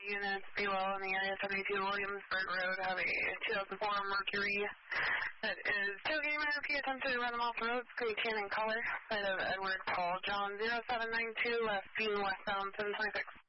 units below in the area, 72 Williamsburg Road, have a 2004 Mercury that is tailgating my repeat, attempted to run them off the road, screen tan in color, side of Edward Paul John 0792, left being westbound 726.